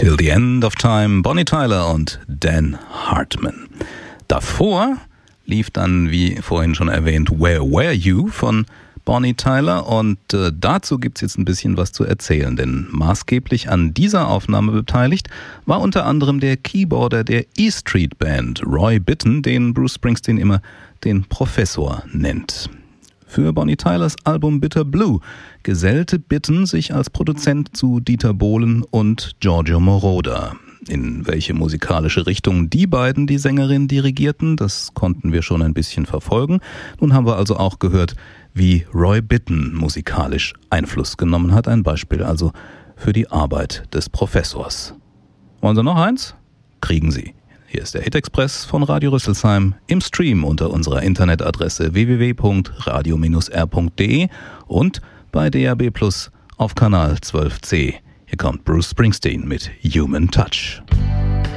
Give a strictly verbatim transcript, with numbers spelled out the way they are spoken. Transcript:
Till the End of Time, Bonnie Tyler und Dan Hartman. Davor lief dann, wie vorhin schon erwähnt, Where Were You von Bonnie Tyler und äh, dazu gibt's jetzt ein bisschen was zu erzählen, denn maßgeblich an dieser Aufnahme beteiligt war unter anderem der Keyboarder der E Street Band, Roy Bittan, den Bruce Springsteen immer den Professor nennt. Für Bonnie Tylers Album Bitter Blue gesellte Bittan sich als Produzent zu Dieter Bohlen und Giorgio Moroder. In welche musikalische Richtung die beiden die Sängerin dirigierten, das konnten wir schon ein bisschen verfolgen. Nun haben wir also auch gehört, wie Roy Bittan musikalisch Einfluss genommen hat. Ein Beispiel also für die Arbeit des Professors. Wollen Sie noch eins? Kriegen Sie. Hier ist der Hit Express von Radio Rüsselsheim im Stream unter unserer Internetadresse w w w punkt radio Bindestrich r punkt d e und bei D A B Plus auf Kanal zwölf c. Hier kommt Bruce Springsteen mit Human Touch.